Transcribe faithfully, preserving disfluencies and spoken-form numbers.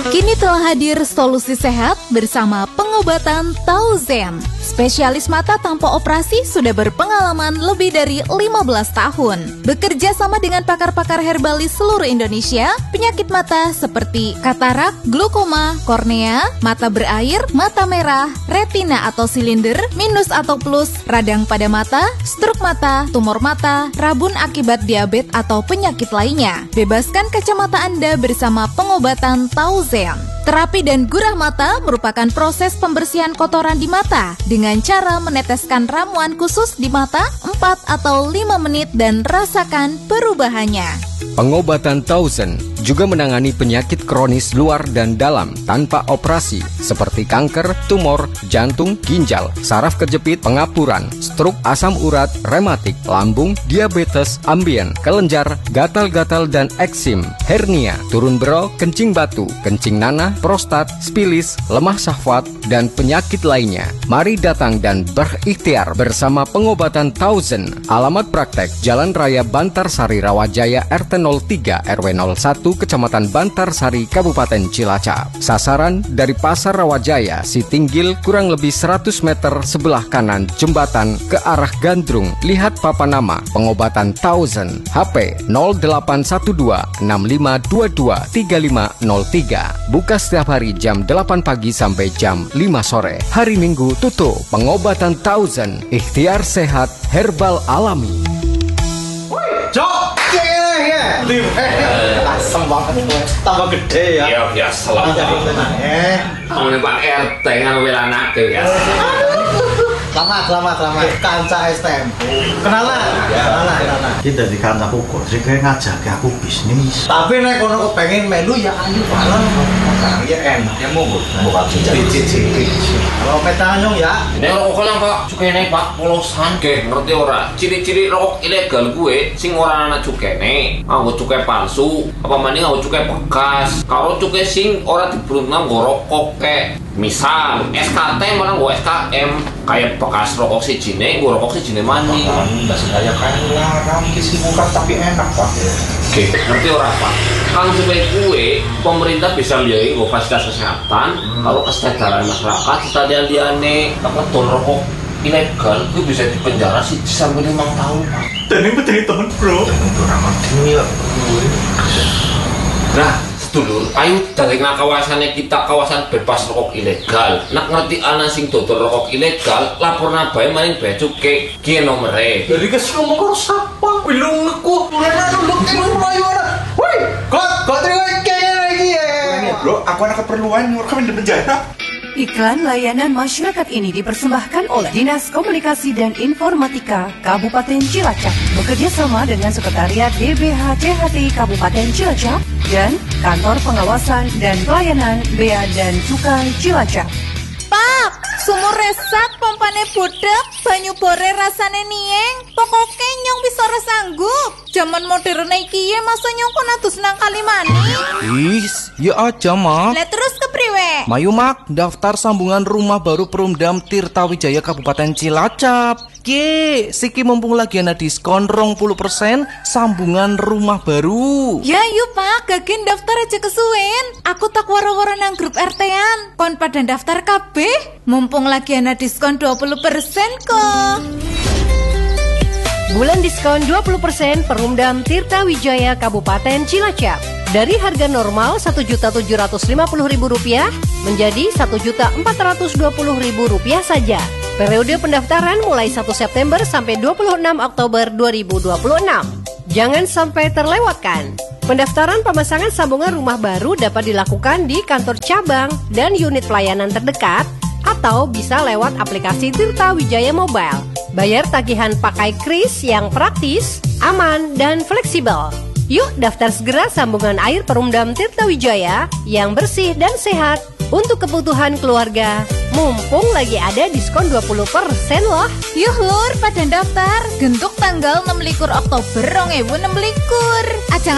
Kini telah hadir solusi sehat bersama pengobatan Tauzen. Spesialis mata tanpa operasi sudah berpengalaman lebih dari lima belas tahun. Bekerja sama dengan pakar-pakar herbalis seluruh Indonesia, penyakit mata seperti katarak, glaukoma, kornea, mata berair, mata merah, retina atau silinder, minus atau plus, radang pada mata, stroke mata, tumor mata, rabun akibat diabetes atau penyakit lainnya. Bebaskan kacamata Anda bersama pengobatan Tauzen. Terapi dan gurah mata merupakan proses pembersihan kotoran di mata dengan cara meneteskan ramuan khusus di mata empat atau lima menit dan rasakan perubahannya. Pengobatan Tauzen juga menangani penyakit kronis luar dan dalam tanpa operasi seperti kanker, tumor, jantung, ginjal, saraf kejepit, pengapuran, stroke, asam urat, rematik, lambung, diabetes, ambien, kelenjar, gatal-gatal dan eksim, hernia, turun berol, kencing batu, kencing nanah, prostat, spilis, lemah syahwat, dan penyakit lainnya. Mari datang dan berikhtiar bersama pengobatan Tauzen. Alamat praktek Jalan Raya Bantarsari Rawajaya R T nol tiga R W nol satu Kecamatan Bantarsari Kabupaten Cilacap. Sasaran dari Pasar Rawajaya Sitinggil kurang lebih seratus meter sebelah kanan jembatan ke arah Gandrung. Lihat papan nama pengobatan Tauzen. H P nol delapan satu dua enam lima dua dua tiga lima nol tiga. Buka setiap hari jam delapan pagi sampai jam lima sore. Hari Minggu tutup. Pengobatan Tauzen. Ikhtiar sehat herbal alami. Jok, ya, lim, eh, asem banget gue, tambah gede ya. Iya biasa lah. Eh, kamu Pak R T kan welanak ya. Selamat, selamat, selamat. Kanca S T M. Kenalan, kenalan, kenalan. Kita di kancaku kok, sih kayak ngajak aku bisnis. Tapi nek kono kepengen melu ya ayo bareng. Ya enak, ya monggo. Bukan cicit-cicit. Kalau peta nyong ya. Nek rokok lang Pak, cukene Pak polosan. Oke, ngerti ora? Ciri-ciri rokok ilegal gue sing ora ana cukene. Nganggo cukai palsu, apa maning nganggo cukai bekas. Kalau cukai sing ora dibrunang nggo rokok kek. Misal S K T malah nggo S K M kayak bekas rokok sijine, nggo rokok sijine maning. Enggak sengaja kayak larang kisi bukan tapi enak Pak. Oke, ngerti ora Pak? Kalau supaya kue, pemerintah bisa lihat nggo fasilitas kesehatan, hmm. kalau kesejahteraan masyarakat, sekalian liane apa tol rokok ilegal, itu bisa dipenjara sih sampai lima tahun Pak. Dan ini betul temen bro. Temen ramah ini ya. Nah, sedulur, ayo dari kawasannya kita kawasan bebas rokok ilegal. Nak ngerti ana sing dodol rokok ilegal, lapor nabae maning bea cukai ki nomere. Jadi kes ngomong karo sapa? Bilung aku, mulane nunduk ning mlayu ana. Woi, kok kok terima kaya lagi ya. Bro, aku ada keperluan kami di penjara. Iklan layanan masyarakat ini dipersembahkan oleh Dinas Komunikasi dan Informatika Kabupaten Cilacap bekerja sama dengan Sekretariat D B H C H T I Kabupaten Cilacap dan Kantor Pengawasan dan Pelayanan Bea dan Cukai Cilacap. Pak, sumur resak, pompane budek, banyu bore rasane nieng, pokoke nyong bisa resanggup. Zaman modern iki ya masa nyong kon atus nang Kalimani. Is, ya aja mak. Lah terus kepriwe? Mayu mak, daftar sambungan rumah baru Perumdam Tirta Wijaya Kabupaten Cilacap. Ki, siki mumpung lagi ana diskon dua puluh persen sambungan rumah baru. Ya yuk Pak, gagen daftar aja kesuwen. Aku tak waro-waro nang grup R T-an. Kon pada daftar kabeh. Mumpung lagi ana diskon dua puluh persen kok. Bulan diskon dua puluh persen Perumdam Tirta Wijaya Kabupaten Cilacap. Dari harga normal satu juta tujuh ratus lima puluh ribu rupiah menjadi satu juta empat ratus dua puluh ribu rupiah saja. Periode pendaftaran mulai satu September sampai dua puluh enam Oktober dua ribu dua puluh enam. Jangan sampai terlewatkan. Pendaftaran pemasangan sambungan rumah baru dapat dilakukan di kantor cabang dan unit pelayanan terdekat atau bisa lewat aplikasi Tirta Wijaya Mobile. Bayar tagihan pakai kris yang praktis, aman, dan fleksibel. Yuk daftar segera sambungan air Perumdam Tirta Wijaya yang bersih dan sehat untuk kebutuhan keluarga. Mumpung lagi ada diskon dua puluh persen loh. Yuh lur, pada daftar. Gentuk tanggal enam likur Oktober dua ribu enam likur. Ajang